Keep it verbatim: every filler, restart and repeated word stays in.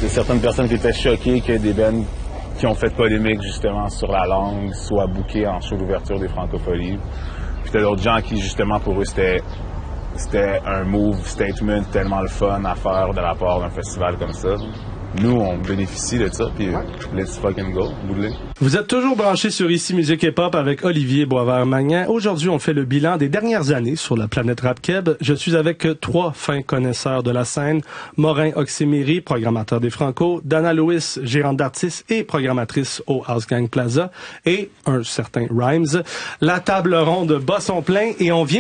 Il y a certaines personnes qui étaient choquées que des bands qui ont fait polémique justement sur la langue soient bookées en show d'ouverture des Francopholies. Puis t'as d'autres gens qui, justement, pour eux, c'était, c'était un move statement tellement le fun à faire de la part d'un festival comme ça. Nous, on bénéficie de ça, puis let's fucking go, boulez. Vous êtes toujours branchés sur Ici Musique Hip-Hop avec Olivier Boisvert-Magnan. Aujourd'hui, on fait le bilan des dernières années sur la planète Rap-Keb. Je suis avec trois fins connaisseurs de la scène. Morin Oxéméry, programmateur des Franco, Dana Lewis, gérante d'artistes et programmatrice au House Gang Plaza, et un certain Rhymes. La table ronde bat son plein et on vient